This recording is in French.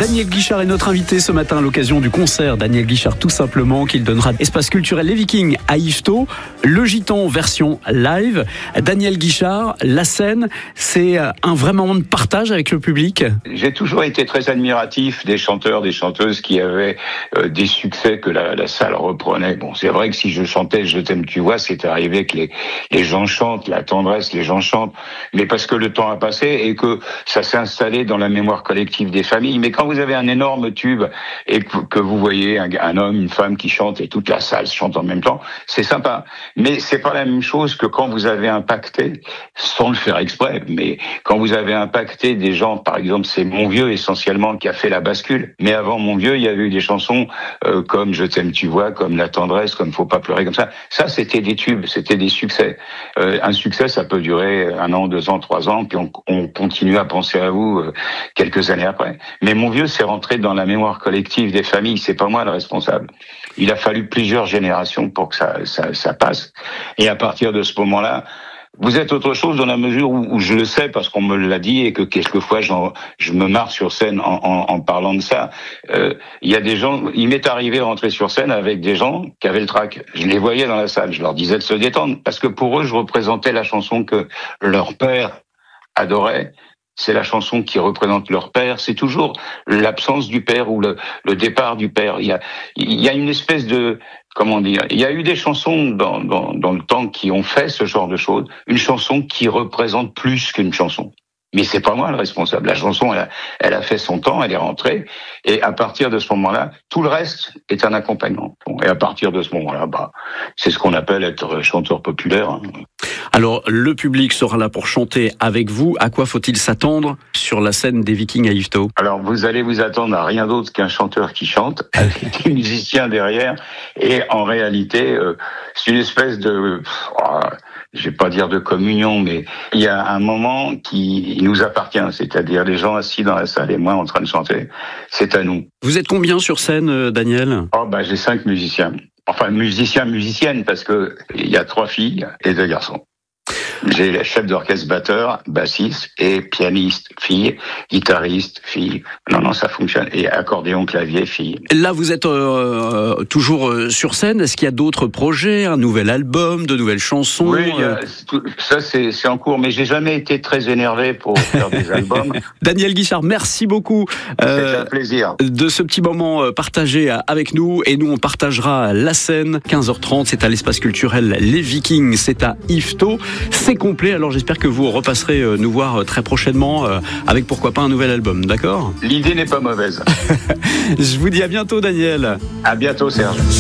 Daniel Guichard est notre invité ce matin à l'occasion du concert Daniel Guichard tout simplement qu'il donnera Espace culturel Les Vikings à Yvetot, le Giton version live. Daniel Guichard, la scène, c'est un vrai moment de partage avec le public. J'ai toujours été très admiratif des chanteurs, des chanteuses qui avaient des succès que la salle reprenait. Bon, c'est vrai que si je chantais Je t'aime tu vois, c'est arrivé que les gens chantent, la tendresse, les gens chantent, mais parce que le temps a passé et que ça s'est installé dans la mémoire collective des familles. Mais quand vous avez un énorme tube et que vous voyez un homme, une femme qui chante et toute la salle chante en même temps, c'est sympa. Mais c'est pas la même chose que quand vous avez impacté, sans le faire exprès, mais quand vous avez impacté des gens, par exemple, c'est Mon Vieux essentiellement qui a fait la bascule. Mais avant Mon Vieux, il y avait eu des chansons comme Je t'aime tu vois, comme La tendresse, comme Faut pas pleurer comme ça. Ça, c'était des tubes, c'était des succès. Un succès, ça peut durer 1 an, 2 ans, 3 ans, puis on continue à penser à vous quelques années après. Mais Mon Vieux, c'est rentré dans la mémoire collective des familles. C'est pas moi le responsable. Il a fallu plusieurs générations pour que ça passe. Et à partir de ce moment-là, vous êtes autre chose dans la mesure où je le sais parce qu'on me l'a dit et que quelquefois je me marre sur scène en parlant de ça. Il y a des gens, il m'est arrivé de rentrer sur scène avec des gens qui avaient le trac. Je les voyais dans la salle, je leur disais de se détendre parce que pour eux, je représentais la chanson que leur père adorait. C'est la chanson qui représente leur père. C'est toujours l'absence du père ou le départ du père. Il y a une espèce de, comment dire, il y a eu des chansons dans le temps qui ont fait ce genre de choses. Une chanson qui représente plus qu'une chanson. Mais c'est pas moi le responsable. La chanson, elle a fait son temps, elle est rentrée. Et à partir de ce moment-là, tout le reste est un accompagnement. Bon, et à partir de ce moment-là, c'est ce qu'on appelle être chanteur populaire. Alors, le public sera là pour chanter avec vous. À quoi faut-il s'attendre sur la scène des Vikings à Yvetot ? Alors, vous allez vous attendre à rien d'autre qu'un chanteur qui chante, avec des musiciens derrière. Et en réalité, c'est une espèce de... je vais pas dire de communion, mais il y a un moment qui nous appartient, c'est-à-dire les gens assis dans la salle et moi en train de chanter, c'est à nous. Vous êtes combien sur scène, Daniel ? J'ai 5 musiciens. Enfin, musiciennes, parce que il y a 3 filles et 2 garçons. J'ai la chef d'orchestre, batteur, bassiste et pianiste, fille, guitariste, fille. Non, ça fonctionne. Et accordéon, clavier, fille. Là, vous êtes toujours sur scène. Est-ce qu'il y a d'autres projets, un nouvel album, de nouvelles chansons ? Oui, ça c'est en cours, mais j'ai jamais été très énervé pour faire des albums. Daniel Guichard, merci beaucoup. C'est un plaisir. De ce petit moment partagé avec nous. Et nous, on partagera la scène. 15h30, c'est à l'Espace culturel Les Vikings. C'est à Yvetot. C'est complet, alors j'espère que vous repasserez nous voir très prochainement avec pourquoi pas un nouvel album, d'accord ? L'idée n'est pas mauvaise. Je vous dis à bientôt, Daniel. À bientôt, Serge.